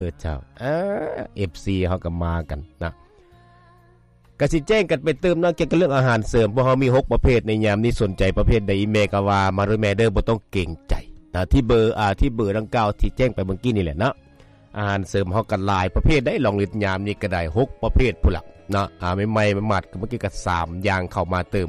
เจ้าFC เฮาก็มากันนะก็สิแจ้งกันไปเติมเนาะเกี่ยวกับเรื่องอาหารเสริมเพราะเฮามี6ประเภทในยามนี้สนใจประเภทใดอีเมลก็ว่ามาด้วยแม่เด้อบ่ต้องเกรงใจนะที่เบอร์ดังกล่าวที่แจ้งไปเมื่อกี้นี่แหละเนาะอาหารเสริมเฮาก็หลายประเภทได้ลองลิตยามนี้ก็ได้6ประเภทพุ่นล่ะเนาะใหม่ๆมัดเมื่อกี้ก็3อย่างเข้ามาเติม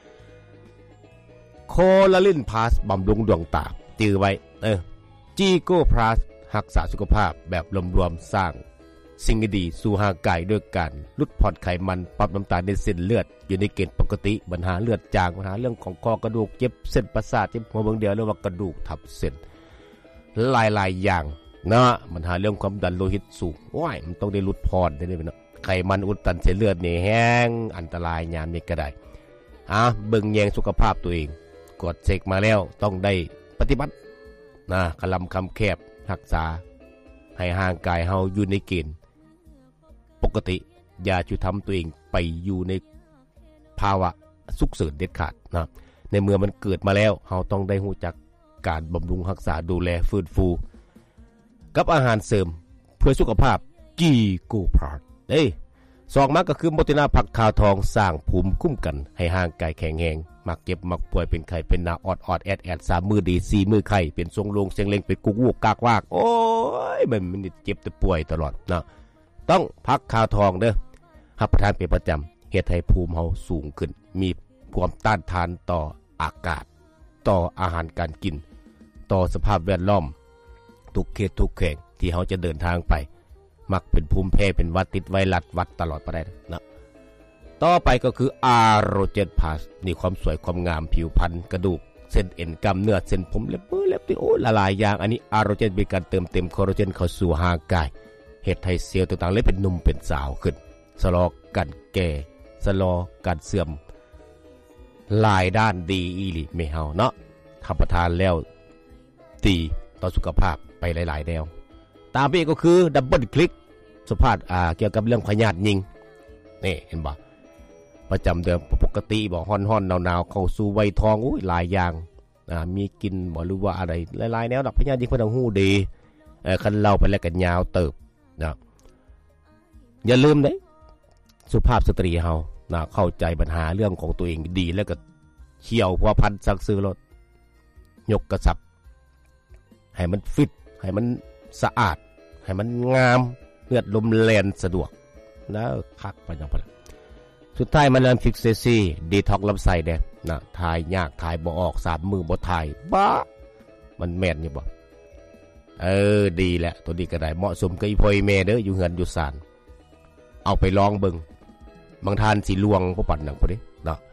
โคลาลินพลัสบำรุงดวงตาจื่อไว้จีโก้พลัสรักษาสุขภาพแบบรวมๆสร้างสิ่งดีสู่ร่างกายด้วยการลดผ่อนไขมันปรับน้ำตาลในเส้นเลือดอยู่ในเกณฑ์ปกติปัญหาเลือดจางปัญหาเรื่องของคอกระดูกเจ็บเส้นประสาทเจ็บหัวเบิ่งเดียวหรือว่ากระดูกทับเส้นหลายๆอย่างนะปัญหาเรื่องความดันโลหิตสูงว้ายมันต้องได้ลดผ่อนได้เนาะไขมันอุดตันเส้นเลือดนี่แห้งอันตรายยามนี้ก็ได้เบิ่งแยงสุขภาพตัวเองกดเช็คมาแล้วต้องได้ปฏิบัตินะคำแคบรักษาให้ร่างกายเฮาอยู่ในเกณฑ์ปกติอย่าทำตัวเองไปอยู่ในภาวะฉุกเฉินเด็ดขาดนะในเมื่อมันเกิดมาแล้วเฮาต้องได้รู้จักการบำรุงรักษาดูแลฟื้นฟูกับอาหารเสริมเพื่อสุขภาพจีโกพาร์ตสองมาก็คือโมตินาผักขาวทองสร้างภูมิคุ้มกันให้ร่างกายแข็งแรงมักเจ็บมักป่วยเป็นไข้เป็นหน้าออดแอด3มือดี4มือไข้เป็นทรงโลงเสียงเล็งเป็นกุกวูกกากวากโอ้ยมันเจ็บแต่ป่วยตลอดนะต้องผักขาวทองเด้อรับประทานเป็นประจำเฮ็ดให้ภูมิเฮาสูงขึ้นมีความต้านทานต่ออากาศต่ออาหารการกินต่อสภาพแวดล้อมทุกเขตทุกแห่งที่เฮาจะเดินทางไปมักเป็นภูมิแพ้เป็นหวัดติดไวรัสหวัดตลอดไปได้นะต่อไปก็คืออาโรเจนพาสนี่ความสวยความงามผิวพรรณกระดูกเส้นเอ็นกล้ามเนื้อเส้นผมเล็บมือเล็บที่โอ้ละลายอย่างอันนี้อาโรเจนเป็นการเติมเต็มคอลลาเจนเข้าสู่ร่างกายเฮ็ดให้เซลล์ต่างๆเลยเป็นหนุ่มเป็นสาวขึ้นชะลอการแก่ชะลอการเสื่อมหลายด้านดีอีหลีแม่เฮาเนาะรับประทานแล้วดีต่อสุขภาพไปหลายๆแนวตามไปก็คือดับเบิลคลิกสุภาพเกี่ยวกับเรื่องพยาธิยิงนี่เห็นบ่ประจำเดิมปกติบ่ฮ้อนๆหนาวๆเข้าสู่วัยทองหลายอย่างมีกินบ่หรือว่าอะไรหลายๆแนวดอกพยาธิยิงเพิ่นฮู้ดีคันเล่าไปแล้วก็ยาวเติบนะอย่าลืมเด้สุภาพสตรีเฮานะเข้าใจปัญหาเรื่องของตัวเองดีแล้วก็เขี่ยวพัวพันซักซื้อรถยกกระสับให้มันฟิตให้มันสะอาดให้มันงามเลือดลมแล่นสะดวกแล้วคักไปจังซั่นสุดท้ายมันนำฟิกเซซี่ดีท็อกลำไส้เด้นะถ่ายยากถ่ายบ่ออก3มื้อบ่ถ่ายบ้ามันแม่นอยู่บ่ดีแหละตัวนี้ก็ได้เหมาะสมกับอีพ่ออีแม่เด้ออยู่เฮือนอยู่ศาลเอาไปลองเบิ่งบางท่านสิลวงบ่ปันหนังพุ่นดิเนาะ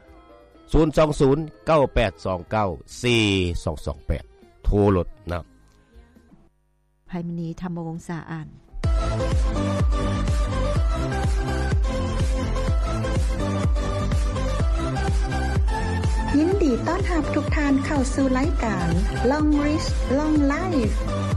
02098294228โทรโลดนะไพมณีธรรมวงศ์สาอ่านยินดีต้อนรับทุกท่านเข้าสู่รายการ Long Rich Long Life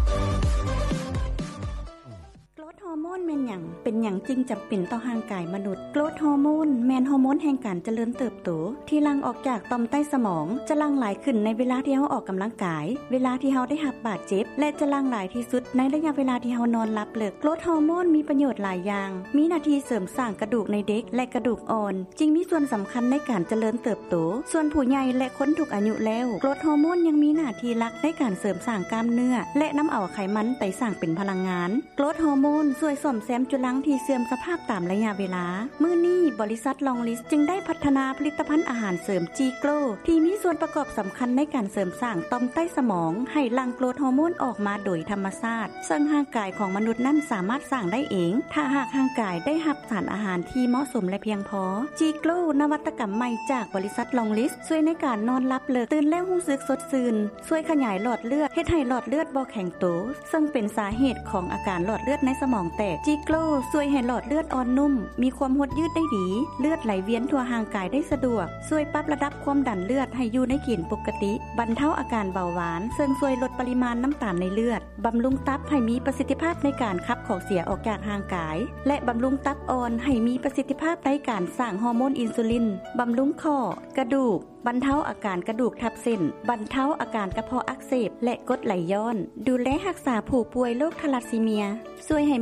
โกรทฮอร์โมนแม่นหยังเป็นหยังจึงจำเป็นต่อร่างกายมนุษย์โกรทฮอร์โมนแม่นฮอร์โมนแห่งการเจริญเติบโตที่หลั่งออกจากต่อมใต้สมองจะหลั่งหลายขึ้นในเวลาที่เฮาออกกำลังกายเวลาที่เฮาได้รับบาดเจ็บและจะหลั่งหลายที่สุดในระยะเวลาที่เฮานอนหลับเลิกโกรทฮอร์โมนมีประโยชน์หลายอย่างมีหน้าที่เสริมสร้างกระดูกในเด็กและกระดูกอ่อนจึงมีส่วนสำคัญในการเจริญเติบโตส่วนผู้ใหญ่และคนทุกอายุแล้วโกรทฮอร์โมนยังมีหน้าที่หลักในการเสริมสร้างกล้ามเนื้อและนำเอาไขมันไปสร้างเป็นพลังงานโกรทฮอร์โมนช่วยซ่อมแซมจุลังที่เสื่อมสภาพตามระยะเวลามื้อนี้บริษัทลองลิสจึงได้พัฒนาผลิตภัณฑ์อาหารเสริมจีโกลที่มีส่วนประกอบสำคัญในการเสริมสร้างต่อมใต้สมองให้หลั่งโกรทฮอร์โมนออกมาโดยธรรมชาติซึ่งร่างกายของมนุษย์นั้นสามารถสร้างได้เองถ้าหากร่างกายได้รับสารอาหารที่เหมาะสมและเพียงพอจีโกลนวัตกรรมใหม่จากบริษัทลองลิสช่วยในการนอนหลับเลิกตื่นแล้วรู้สึกสดชื่นช่วยขยายหลอดเลือดเฮ็ดให้หลอดเลือดบ่แข็งโตซึ่งเป็นสาเหตุของอาการหลอดเลือดในสมองแตกจีโกลช่วยให้หลอดเลือดอ่อนนุ่มมีความหดยืดได้ดีเลือดไหลเวียนทั่วร่างกายได้สะดวกช่วยปรับระดับความดันเลือดให้อยู่ในเกณฑ์ปกติบรรเทาอาการเบาหวานซึ่งช่วยลดปริมาณน้ำตาลในเลือดบำรุงตับให้มีประสิทธิภาพในการขับของเสียออกจากร่างกายและบำรุงตับอ่อนให้มีประสิทธิภาพในการสร้างฮอร์โมนอินซูลินบำรุงข้อกระดูกบรรเทาอาการกระดูกทับเส้นบรรเทาอาการกระเพาะอักเสบและกรดไหลย้อนดูแลรักษาผู้ป่วยโรคทาลัสซีเมียช่วยให้